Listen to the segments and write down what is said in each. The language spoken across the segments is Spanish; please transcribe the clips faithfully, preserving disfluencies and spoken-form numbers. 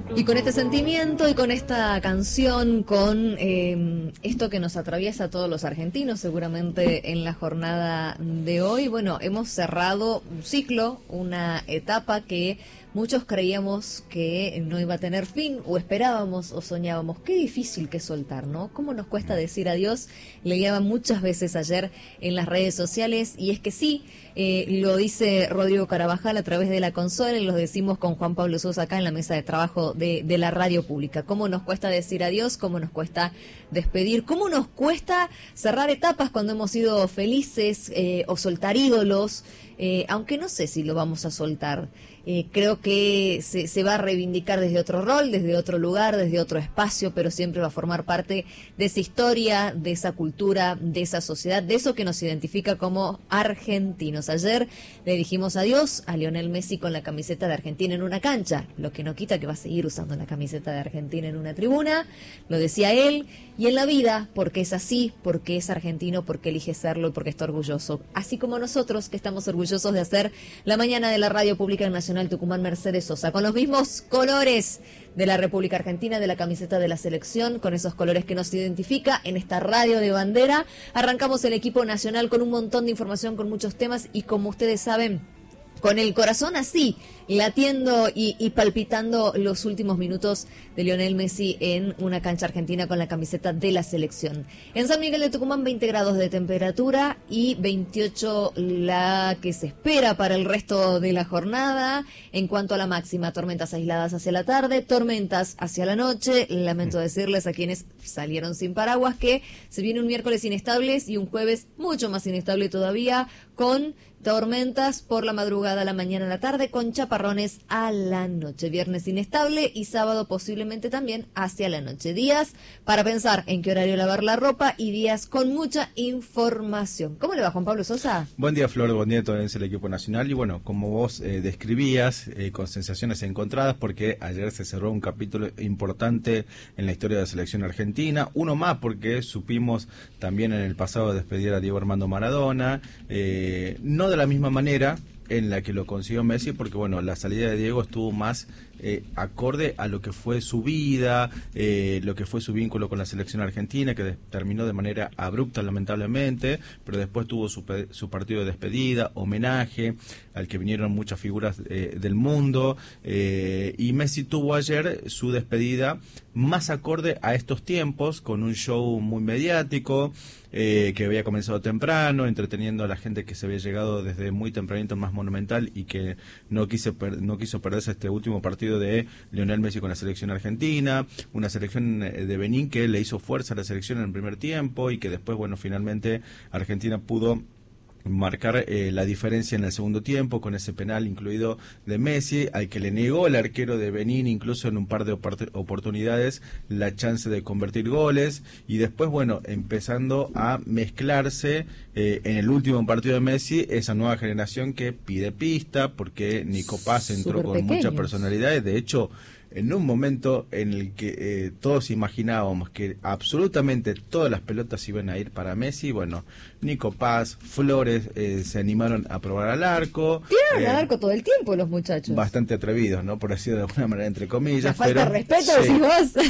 Y con este sentimiento y con esta canción, con eh, esto que nos atraviesa a todos los argentinos seguramente en la jornada de hoy, bueno, hemos cerrado un ciclo, una etapa que muchos creíamos que no iba a tener fin, o esperábamos o soñábamos. Qué difícil que es soltar, ¿no? ¿Cómo nos cuesta decir adiós? Leía muchas veces ayer en las redes sociales, y es que sí, eh, lo dice Rodrigo Carabajal a través de la consola, y lo decimos con Juan Pablo Sosa acá en la mesa de trabajo de, de la radio pública. ¿Cómo nos cuesta decir adiós? ¿Cómo nos cuesta despedir? ¿Cómo nos cuesta cerrar etapas cuando hemos sido felices eh, o soltar ídolos? Eh, aunque no sé si lo vamos a soltar. Eh, creo que se, se va a reivindicar desde otro rol, desde otro lugar, desde otro espacio, pero siempre va a formar parte de esa historia, de esa cultura, de esa sociedad, de eso que nos identifica como argentinos. Ayer le dijimos adiós a Lionel Messi con la camiseta de Argentina en una cancha, lo que no quita que va a seguir usando la camiseta de Argentina en una tribuna, lo decía él, y en la vida, porque es así, porque es argentino, porque elige serlo y porque está orgulloso. Así como nosotros, que estamos orgullosos de hacer la mañana de la Radio Pública Nacional Tucumán Mercedes Sosa, con los mismos colores de la República Argentina, de la camiseta de la selección, con esos colores que nos identifica en esta radio de bandera. Arrancamos el equipo nacional con un montón de información, con muchos temas, y como ustedes saben, con el corazón así, latiendo y, y palpitando los últimos minutos de Lionel Messi en una cancha argentina con la camiseta de la selección. En San Miguel de Tucumán, veinte grados de temperatura y veintiocho la que se espera para el resto de la jornada. En cuanto a la máxima, tormentas aisladas hacia la tarde, tormentas hacia la noche. Lamento decirles a quienes salieron sin paraguas que se viene un miércoles inestable y un jueves mucho más inestable todavía, con tormentas por la madrugada, a la mañana, a la tarde, con chaparrones a la noche. Viernes inestable y sábado posiblemente también hacia la noche. Días para pensar en qué horario lavar la ropa y días con mucha información. ¿Cómo le va, Juan Pablo Sosa? Buen día, Flor, buen día a todo el equipo nacional. Y bueno, como vos eh, describías, eh, con sensaciones encontradas, porque ayer se cerró un capítulo importante en la historia de la selección argentina. Uno más porque supimos también en el pasado despedir a Diego Armando Maradona. Eh, no de la misma manera en la que lo consiguió Messi, porque bueno, la salida de Diego estuvo más eh, acorde a lo que fue su vida, eh, lo que fue su vínculo con la selección argentina, que de, terminó de manera abrupta, lamentablemente, pero después tuvo su, su partido de despedida, homenaje al que vinieron muchas figuras eh, del mundo, eh, y Messi tuvo ayer su despedida más acorde a estos tiempos, con un show muy mediático, eh, que había comenzado temprano, entreteniendo a la gente que se había llegado desde muy tempranito más Monumental y que no quiso, per no quiso perderse este último partido de Lionel Messi con la selección argentina, una selección de Benín que le hizo fuerza a la selección en el primer tiempo y que después, bueno, finalmente Argentina pudo marcar eh, la diferencia en el segundo tiempo con ese penal incluido de Messi, al que le negó el arquero de Benín incluso en un par de oportunidades la chance de convertir goles, y después, bueno, empezando a mezclarse eh, en el último partido de Messi esa nueva generación que pide pista, porque Nico Paz entró con mucha personalidad, y de hecho en un momento en el que eh, todos imaginábamos que absolutamente todas las pelotas iban a ir para Messi, bueno, Nico Paz, Flores eh, se animaron a probar al arco. Tiraron eh, al arco todo el tiempo los muchachos. Bastante atrevidos, ¿no? Por decirlo de alguna manera, entre comillas. La falta pero, de respeto, sí, decís vos.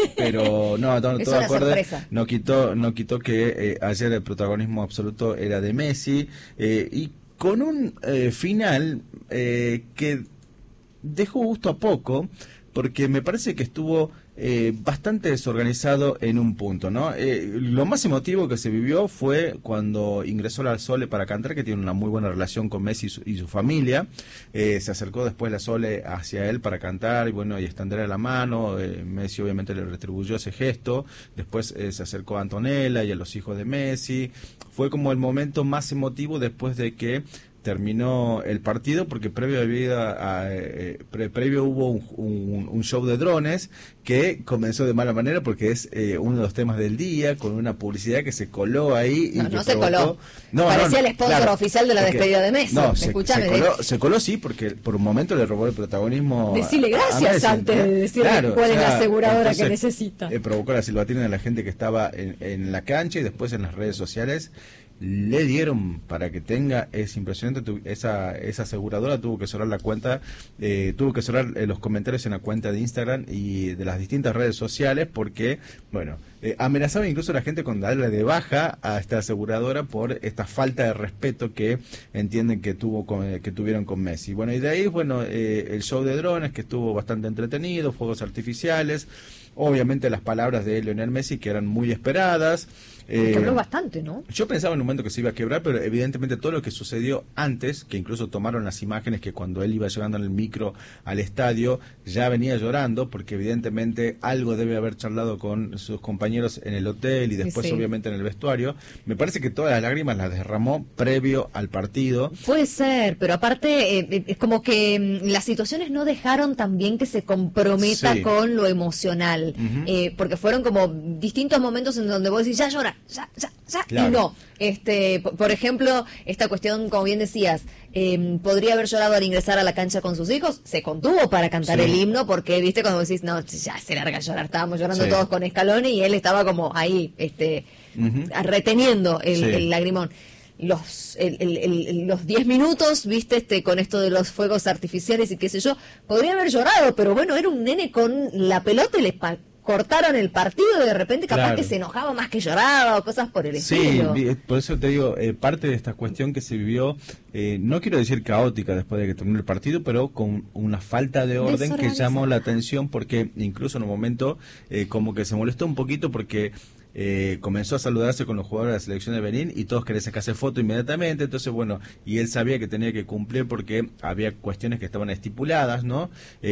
Pero no, no, todo de acuerdo. Sorpresa. No quitó, no quitó que eh, ayer el protagonismo absoluto era de Messi, eh, y con un eh, final eh, que dejó gusto a poco, porque me parece que estuvo eh, bastante desorganizado en un punto, ¿no? Eh, lo más emotivo que se vivió fue cuando ingresó la Sole para cantar, que tiene una muy buena relación con Messi y su, y su familia. Eh, se acercó después la Sole hacia él para cantar y bueno, y extenderle la mano. Eh, Messi obviamente le retribuyó ese gesto. Después eh, se acercó a Antonella y a los hijos de Messi. Fue como el momento más emotivo después de que terminó el partido, porque previo había, a, eh, pre, previo hubo un, un, un show de drones que comenzó de mala manera, porque es eh, uno de los temas del día, con una publicidad que se coló ahí. Y no, que no se provocó... coló. No, parecía no, el sponsor claro, oficial de la porque, despedida de Messi. No, se, se, coló, se coló sí, porque por un momento le robó el protagonismo. Decirle gracias a antes de decirle claro, cuál es o sea, la aseguradora entonces, que necesita. Eh, provocó la silbatina de la gente que estaba en, en la cancha y después en las redes sociales. le dieron para que tenga, es impresionante, tu, esa esa aseguradora tuvo que cerrar la cuenta, eh, tuvo que cerrar eh, los comentarios en la cuenta de Instagram y de las distintas redes sociales porque, bueno, eh, amenazaba incluso a la gente con darle de baja a esta aseguradora por esta falta de respeto que entienden que tuvo con, que tuvieron con Messi. Bueno, y de ahí, bueno, eh, el show de drones que estuvo bastante entretenido, fuegos artificiales, obviamente las palabras de Lionel Messi que eran muy esperadas. Eh, quebró bastante, ¿no? Yo pensaba en un momento que se iba a quebrar, pero evidentemente todo lo que sucedió antes, que incluso tomaron las imágenes que cuando él iba llegando en el micro al estadio, ya venía llorando, porque evidentemente algo debe haber charlado con sus compañeros en el hotel y después sí, obviamente en el vestuario. Me parece que todas las lágrimas las derramó previo al partido. Puede ser, pero aparte eh, es como que mm, las situaciones no dejaron también que se comprometa sí, con lo emocional, uh-huh, eh, porque fueron como distintos momentos en donde vos decís, ya llora, ya, ya, ya, claro, y no. Este, por, por ejemplo, esta cuestión, como bien decías, eh, podría haber llorado al ingresar a la cancha con sus hijos, se contuvo para cantar sí, el himno, porque, viste, cuando decís, no, ya se larga a llorar, estábamos llorando sí, todos con Scaloni y él estaba como ahí, este, uh-huh, reteniendo el, sí, el lagrimón. Los el, el, el, los diez minutos, viste, este con esto de los fuegos artificiales y qué sé yo, podría haber llorado, pero bueno, era un nene con la pelota y le pa- cortaron el partido y de repente capaz claro, que se enojaba más que lloraba o cosas por el estilo. Sí, por eso te digo, eh, parte de esta cuestión que se vivió, eh, no quiero decir caótica después de que terminó el partido, pero con una falta de orden que llamó la atención porque incluso en un momento eh, como que se molestó un poquito porque Eh, comenzó a saludarse con los jugadores de la selección de Benín y todos querían sacarse foto inmediatamente, entonces bueno, y él sabía que tenía que cumplir porque había cuestiones que estaban estipuladas, ¿no?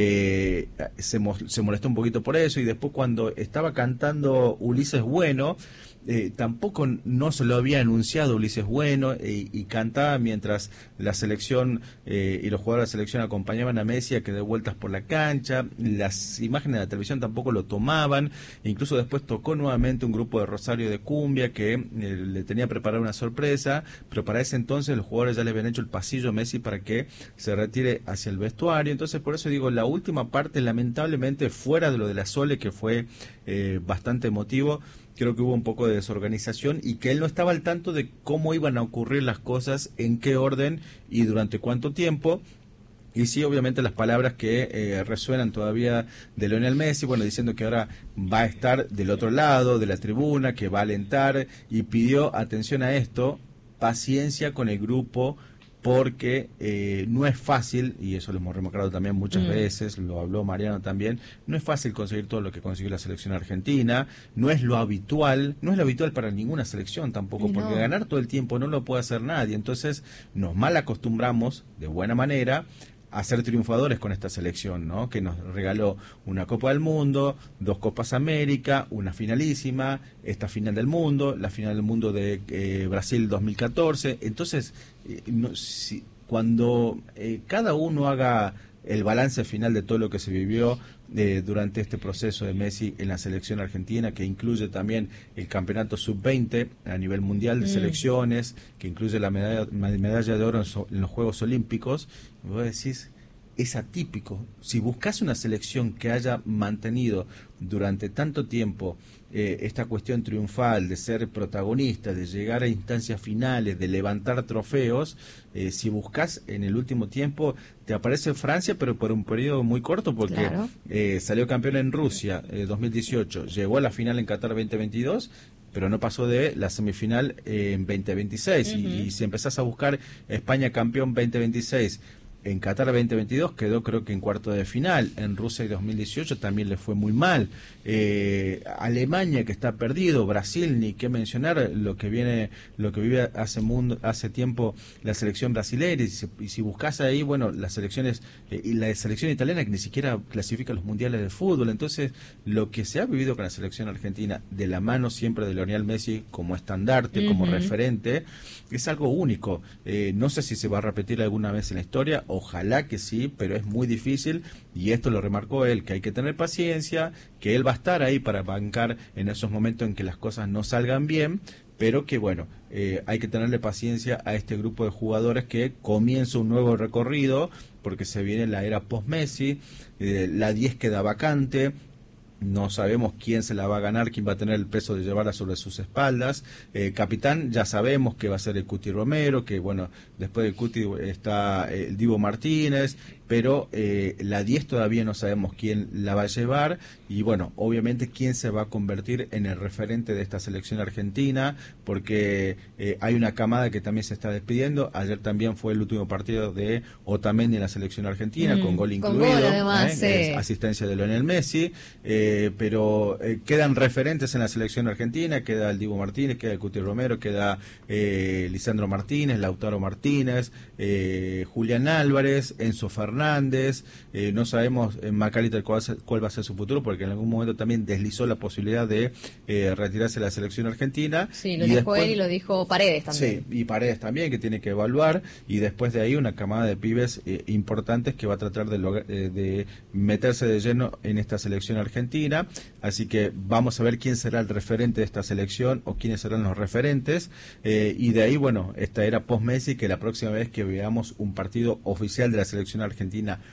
Eh, se, mo- se molestó un poquito por eso y después cuando estaba cantando Ulises Bueno, Eh, tampoco no se lo había anunciado Ulises Bueno eh, y cantaba mientras la selección eh, y los jugadores de la selección acompañaban a Messi a que dé vueltas por la cancha, las imágenes de la televisión tampoco lo tomaban, incluso después tocó nuevamente un grupo de Rosario de Cumbia que eh, le tenía preparada una sorpresa, pero para ese entonces los jugadores ya le habían hecho el pasillo a Messi para que se retire hacia el vestuario, entonces por eso digo, la última parte lamentablemente fuera de lo de la Sole que fue eh, bastante emotivo, creo que hubo un poco de desorganización y que él no estaba al tanto de cómo iban a ocurrir las cosas, en qué orden y durante cuánto tiempo. Y sí, obviamente las palabras que eh, resuenan todavía de Lionel Messi, bueno, diciendo que ahora va a estar del otro lado de la tribuna, que va a alentar y pidió, atención a esto, paciencia con el grupo, porque eh, no es fácil, y eso lo hemos remarcado también muchas mm. veces, lo habló Mariano también, no es fácil conseguir todo lo que consiguió la selección argentina, no es lo habitual, no es lo habitual para ninguna selección tampoco, no. porque ganar todo el tiempo no lo puede hacer nadie, entonces nos mal acostumbramos de buena manera a ser triunfadores con esta selección, ¿no? Que nos regaló una Copa del Mundo, dos Copas América, una finalísima, esta final del mundo, la final del mundo de eh, Brasil dos mil catorce. Entonces, eh, no, si, cuando eh, cada uno haga el balance final de todo lo que se vivió eh, durante este proceso de Messi en la selección argentina, que incluye también el campeonato sub veinte a nivel mundial de mm. selecciones, que incluye la medalla, medalla de oro en, so, en los Juegos Olímpicos, vos decís, es atípico. Si buscas una selección que haya mantenido durante tanto tiempo eh, esta cuestión triunfal de ser protagonista, de llegar a instancias finales, de levantar trofeos, eh, si buscas en el último tiempo te aparece Francia, pero por un periodo muy corto, porque claro. eh, salió campeón en Rusia eh, dos mil dieciocho, llegó a la final en Qatar veinte veintidós, pero no pasó de la semifinal eh, en veinte veintiséis, uh-huh. y, y si empezás a buscar España campeón veinte veintiséis, en Qatar veinte veintidós quedó creo que en cuarto de final, en Rusia dos mil dieciocho también le fue muy mal, eh, Alemania que está perdido, Brasil ni qué mencionar, lo que viene, lo que vive hace mundo, hace tiempo la selección brasileña, y si, y si buscas ahí, bueno, las selecciones, eh, y la selección italiana que ni siquiera clasifica los mundiales de fútbol, entonces lo que se ha vivido con la selección argentina, de la mano siempre de Lionel Messi como estandarte, uh-huh. como referente, es algo único, eh, no sé si se va a repetir alguna vez en la historia, ojalá que sí, pero es muy difícil y esto lo remarcó él, que hay que tener paciencia, que él va a estar ahí para bancar en esos momentos en que las cosas no salgan bien, pero que bueno, eh, hay que tenerle paciencia a este grupo de jugadores que comienza un nuevo recorrido, porque se viene la era post-Messi, eh, la diez queda vacante, no sabemos quién se la va a ganar, quién va a tener el peso de llevarla sobre sus espaldas. Eh, capitán, ya sabemos que va a ser el Cuti Romero, que bueno, después del Cuti está el Divo Martínez, pero eh, la diez todavía no sabemos quién la va a llevar, y bueno, obviamente quién se va a convertir en el referente de esta selección argentina, porque eh, hay una camada que también se está despidiendo. Ayer también fue el último partido de Otamendi en la selección argentina, mm, con gol incluido, con gol además, eh, sí. asistencia de Lionel Messi, eh, pero eh, quedan referentes en la selección argentina, queda el Divo Martínez, queda el Cuti Romero, queda eh, Lisandro Martínez, Lautaro Martínez, eh, Julián Álvarez, Enzo Fernández, Hernández, eh, no sabemos en McAllister cuál, cuál va a ser su futuro, porque en algún momento también deslizó la posibilidad de eh, retirarse de la selección argentina. Sí, lo y dijo después, él y lo dijo Paredes también. Sí, y Paredes también, que tiene que evaluar, y después de ahí una camada de pibes eh, importantes que va a tratar de, lograr, eh, de meterse de lleno en esta selección argentina. Así que vamos a ver quién será el referente de esta selección, o quiénes serán los referentes, eh, y de ahí, bueno, esta era post-Messi, que la próxima vez que veamos un partido oficial de la selección argentina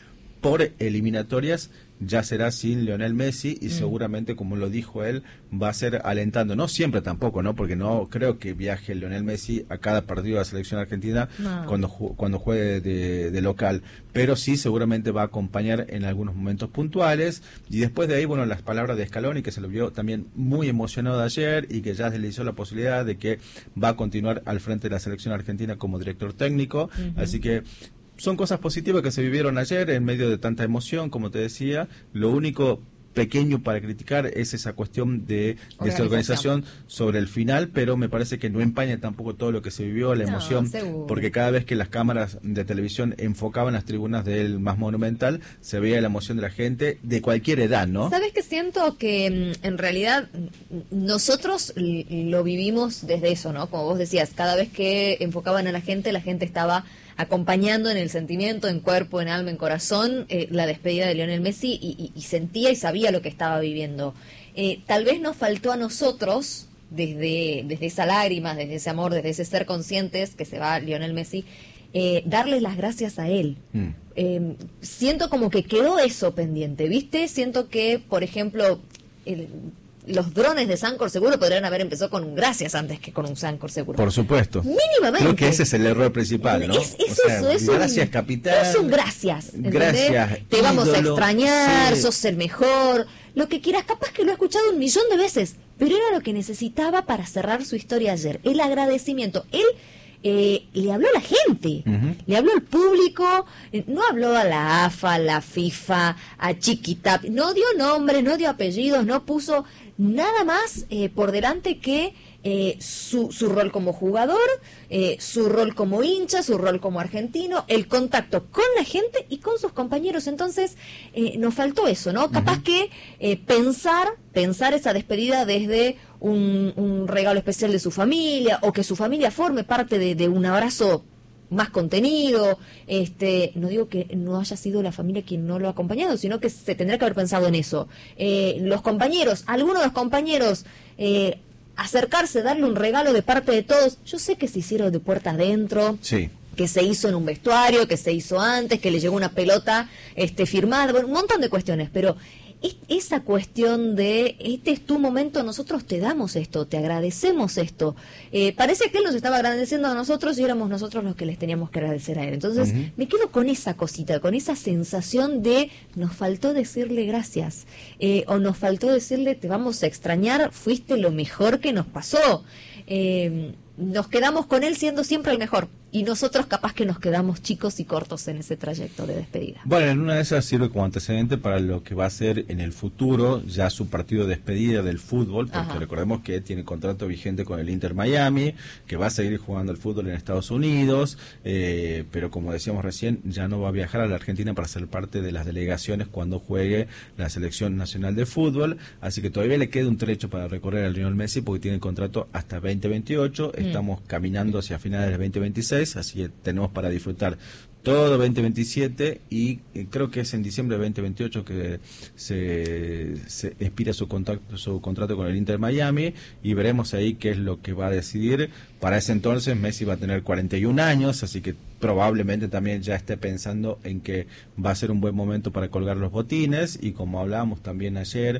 por eliminatorias ya será sin Lionel Messi, y mm. seguramente, como lo dijo él, va a ser alentando, no siempre tampoco, no, porque no creo que viaje Lionel Messi a cada partido de la selección argentina no. cuando cuando juegue de, de local, pero sí seguramente va a acompañar en algunos momentos puntuales. Y después de ahí, bueno, las palabras de Scaloni, que se lo vio también muy emocionado ayer, y que ya se le hizo la posibilidad de que va a continuar al frente de la selección argentina como director técnico. Uh-huh. Así que son cosas positivas que se vivieron ayer en medio de tanta emoción, como te decía. Lo único pequeño para criticar es esa cuestión de desorganización sobre el final, pero me parece que no empaña tampoco todo lo que se vivió, la emoción, no, porque cada vez que las cámaras de televisión enfocaban las tribunas del más monumental, se veía la emoción de la gente de cualquier edad, ¿no? ¿Sabes qué siento? Que en realidad nosotros lo vivimos desde eso, ¿no? Como vos decías, cada vez que enfocaban a la gente, la gente estaba acompañando en el sentimiento, en cuerpo, en alma, en corazón, eh, la despedida de Lionel Messi, y, y, y sentía y sabía lo que estaba viviendo. Eh, tal vez nos faltó a nosotros, desde, desde esas lágrimas, desde ese amor, desde ese ser conscientes que se va Lionel Messi, eh, darle las gracias a él. Mm. Eh, siento como que quedó eso pendiente, ¿viste? Siento que, por ejemplo, el... los drones de Sancor Seguro podrían haber empezado con un gracias antes que con un Sancor Seguro. Por supuesto. Mínimamente. Creo que ese es el error principal, ¿no? Es, es o sea, eso, es gracias, un, capitán. Es un gracias. ¿entendés? Gracias. Te vamos a extrañar, sí. sos el mejor. Lo que quieras, capaz que lo he escuchado un millón de veces, pero era lo que necesitaba para cerrar su historia ayer. El agradecimiento. Él eh, le habló a la gente, uh-huh. le habló al público, eh, no habló a la A F A, a la FIFA, a Chiquitap, no dio nombres, no dio apellidos, no puso nada más eh, por delante que eh, su, su rol como jugador, eh, su rol como hincha, su rol como argentino, el contacto con la gente y con sus compañeros. Entonces eh, nos faltó eso, ¿no? Uh-huh. Capaz que eh, pensar, pensar esa despedida desde un, un regalo especial de su familia, o que su familia forme parte de, de un abrazo más contenido. Este, no digo que no haya sido la familia quien no lo ha acompañado, sino que se tendrá que haber pensado en eso. Eh, los compañeros, algunos de los compañeros, eh, acercarse, darle un regalo de parte de todos. Yo sé que se hicieron de puertas adentro, sí, que se hizo en un vestuario, que se hizo antes, que le llegó una pelota este, firmada, bueno, un montón de cuestiones, pero es, esa cuestión de este es tu momento, nosotros te damos esto, te agradecemos esto. Eh, parece que él nos estaba agradeciendo a nosotros y éramos nosotros los que les teníamos que agradecer a él. Entonces uh-huh. me quedo con esa cosita, con esa sensación de nos faltó decirle gracias, eh, o nos faltó decirle te vamos a extrañar, fuiste lo mejor que nos pasó. Eh, nos quedamos con él siendo siempre el mejor, y nosotros capaz que nos quedamos chicos y cortos en ese trayecto de despedida. Bueno, en una de esas sirve como antecedente para lo que va a ser en el futuro ya su partido de despedida del fútbol, porque Ajá. recordemos que tiene contrato vigente con el Inter Miami, que va a seguir jugando el fútbol en Estados Unidos, eh, pero como decíamos recién, ya no va a viajar a la Argentina para ser parte de las delegaciones cuando juegue la selección nacional de fútbol, así que todavía le queda un trecho para recorrer al Lionel Messi, porque tiene contrato hasta veinte veintiocho, mm. estamos caminando hacia finales del veinte veintiséis, así que tenemos para disfrutar todo veinte veintisiete, y creo que es en diciembre de veinte veintiocho que se, se expira su contrato, su contrato con el Inter Miami, y veremos ahí qué es lo que va a decidir. Para ese entonces Messi va a tener cuarenta y un años, así que probablemente también ya esté pensando en que va a ser un buen momento para colgar los botines, y como hablábamos también ayer,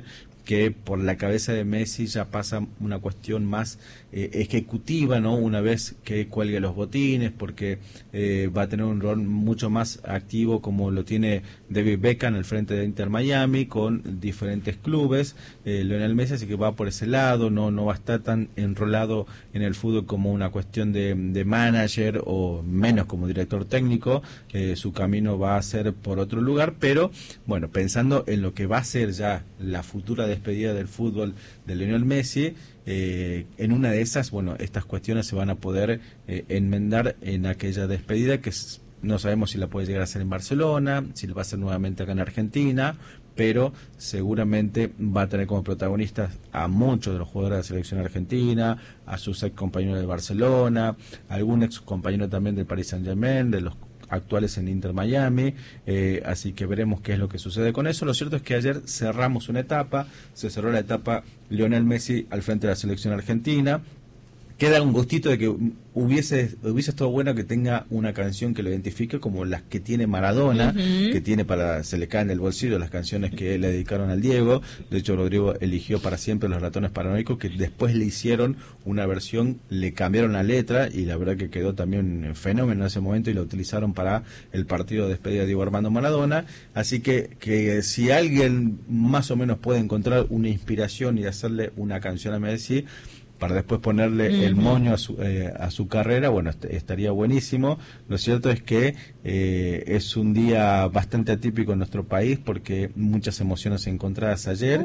que por la cabeza de Messi ya pasa una cuestión más eh, ejecutiva, ¿no? Una vez que cuelgue los botines, porque eh, va a tener un rol mucho más activo como lo tiene David Beckham al frente de Inter Miami, con diferentes clubes, eh, Lionel Messi, así que va por ese lado, no, no va a estar tan enrolado en el fútbol como una cuestión de, de manager o menos como director técnico, eh, su camino va a ser por otro lugar, pero bueno, pensando en lo que va a ser ya la futura despedida del fútbol de Lionel Messi, eh, en una de esas, bueno, estas cuestiones se van a poder eh, enmendar en aquella despedida que es, no sabemos si la puede llegar a hacer en Barcelona, si lo va a hacer nuevamente acá en Argentina, pero seguramente va a tener como protagonistas a muchos de los jugadores de la selección argentina, a sus ex compañeros de Barcelona, a algún ex compañero también del Paris Saint-Germain, de los actuales en Inter Miami, eh, así que veremos qué es lo que sucede con eso. Lo cierto es que ayer cerramos una etapa, se cerró la etapa Lionel Messi al frente de la selección argentina. Queda un gustito de que hubiese hubiese estado bueno que tenga una canción que lo identifique como las que tiene Maradona, uh-huh. que tiene para, se le caen del bolsillo las canciones que le dedicaron al Diego. De hecho, Rodrigo eligió para siempre Los Ratones Paranoicos, que después le hicieron una versión, le cambiaron la letra y la verdad que quedó también fenómeno en ese momento y la utilizaron para el partido de despedida de Diego Armando Maradona. Así que, que si alguien más o menos puede encontrar una inspiración y hacerle una canción a Messi, para después ponerle uh-huh. el moño a su, eh, a su carrera, bueno, est- estaría buenísimo. Lo cierto es que eh, es un día bastante atípico en nuestro país porque muchas emociones encontradas ayer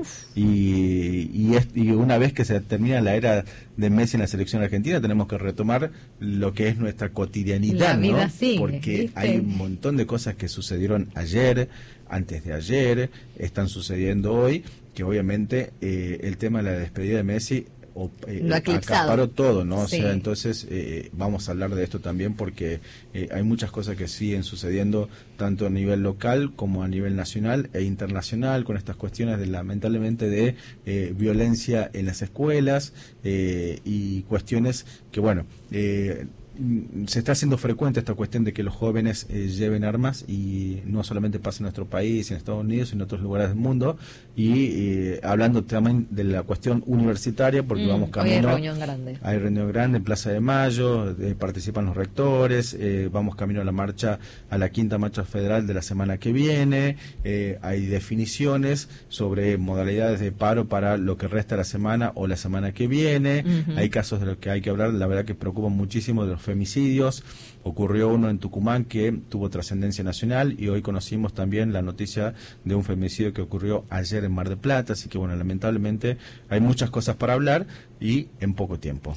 y, y, es, y una vez que se termina la era de Messi en la selección argentina tenemos que retomar lo que es nuestra cotidianidad, la vida ¿no? sigue, porque ¿viste? hay un montón de cosas que sucedieron ayer, antes de ayer, están sucediendo hoy, que obviamente eh, el tema de la despedida de Messi o, eh, lo ha acaparó todo, ¿no? Sí. O sea, entonces eh, vamos a hablar de esto también porque eh, hay muchas cosas que siguen sucediendo tanto a nivel local como a nivel nacional e internacional con estas cuestiones de lamentablemente de eh, violencia en las escuelas eh, y cuestiones que bueno eh, se está haciendo frecuente esta cuestión de que los jóvenes eh, lleven armas y no solamente pasa en nuestro país, en Estados Unidos, sino en otros lugares del mundo y eh, hablando también de la cuestión universitaria porque mm, vamos camino, hoy hay reunión grande hay reunión grande en Plaza de Mayo, eh, participan los rectores, eh, vamos camino a la marcha, a la quinta marcha federal de la semana que viene, eh, hay definiciones sobre modalidades de paro para lo que resta de la semana o la semana que viene, uh-huh. hay casos de los que hay que hablar, la verdad que preocupan muchísimo de los femicidios. Ocurrió uno en Tucumán que tuvo trascendencia nacional y hoy conocimos también la noticia de un femicidio que ocurrió ayer en Mar del Plata, así que bueno, lamentablemente hay muchas cosas para hablar y en poco tiempo.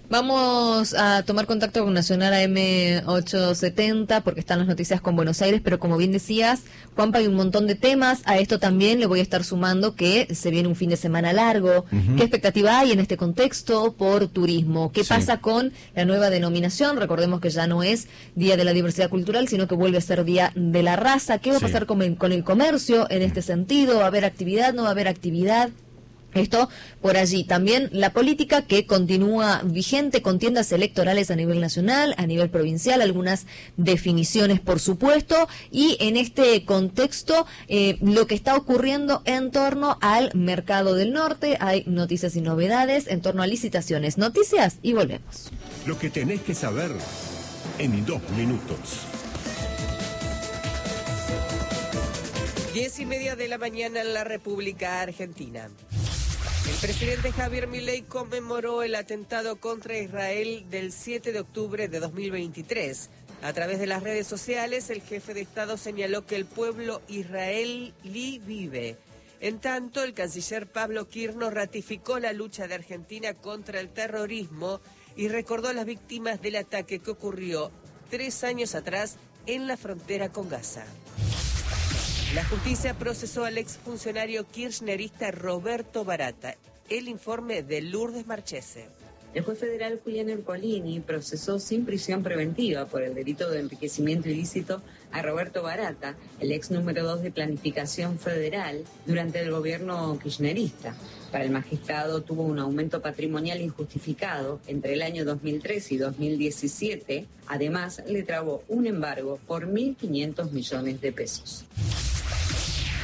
Vamos a tomar contacto con Nacional A M ochocientos setenta porque están las noticias con Buenos Aires, pero como bien decías, Juanpa, hay un montón de temas. A esto también le voy a estar sumando que se viene un fin de semana largo. Uh-huh. ¿Qué expectativa hay en este contexto por turismo? ¿Qué sí. pasa con la nueva denominación? Recordemos que ya no es Día de la Diversidad Cultural, sino que vuelve a ser Día de la Raza. ¿Qué va sí. a pasar con el, con el comercio en este sentido? ¿Va a haber actividad? ¿No va a haber actividad? Esto por allí. También la política que continúa vigente, contiendas electorales a nivel nacional, a nivel provincial, algunas definiciones por supuesto, y en este contexto eh, lo que está ocurriendo en torno al mercado del norte, hay noticias y novedades en torno a licitaciones. Noticias y volvemos. Lo que tenés que saber en dos minutos. Diez y media de la mañana en la República Argentina. El presidente Javier Milei conmemoró el atentado contra Israel del siete de octubre de dos mil veintitrés. A través de las redes sociales, el jefe de Estado señaló que el pueblo israelí vive. En tanto, el canciller Pablo Quirno ratificó la lucha de Argentina contra el terrorismo y recordó a las víctimas del ataque que ocurrió tres años atrás en la frontera con Gaza. La justicia procesó al exfuncionario kirchnerista Roberto Barata. El informe de Lourdes Marchese. El juez federal Julián Ercolini procesó sin prisión preventiva por el delito de enriquecimiento ilícito a Roberto Barata, el ex número dos de Planificación Federal, durante el gobierno kirchnerista. Para el magistrado tuvo un aumento patrimonial injustificado entre el año dos mil trece y dos mil diecisiete. Además, le trabó un embargo por mil quinientos millones de pesos.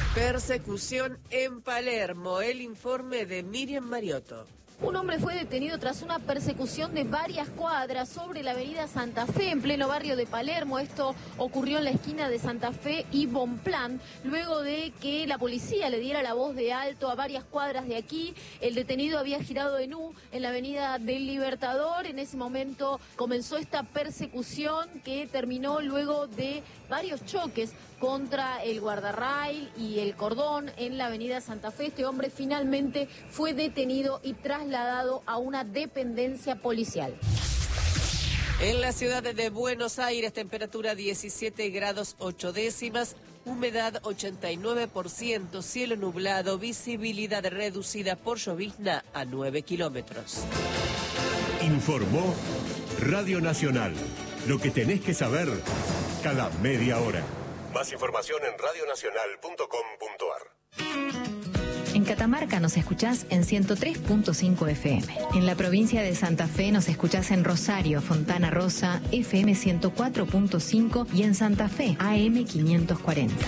Persecución en Palermo. El informe de Miriam Mariotto. Un hombre fue detenido tras una persecución de varias cuadras sobre la avenida Santa Fe, en pleno barrio de Palermo. Esto ocurrió en la esquina de Santa Fe y Bonpland, luego de que la policía le diera la voz de alto a varias cuadras de aquí. El detenido había girado en U en la avenida del Libertador. En ese momento comenzó esta persecución que terminó luego de varios choques contra el guardarrail y el cordón en la avenida Santa Fe. Este hombre finalmente fue detenido y trasladado a una dependencia policial. En la ciudad de Buenos Aires, temperatura diecisiete grados ocho décimas, humedad ochenta y nueve por ciento, cielo nublado, visibilidad reducida por llovizna a nueve kilómetros. Informó Radio Nacional. Lo que tenés que saber cada media hora. Más información en radio nacional punto com punto ar. En Catamarca nos escuchás en ciento tres punto cinco F M. En la provincia de Santa Fe nos escuchás en Rosario, Fontana Rosa, F M ciento cuatro punto cinco y en Santa Fe, A M quinientos cuarenta.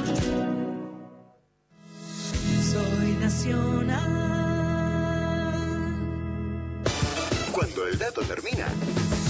Soy nacional. Cuando el dato termina,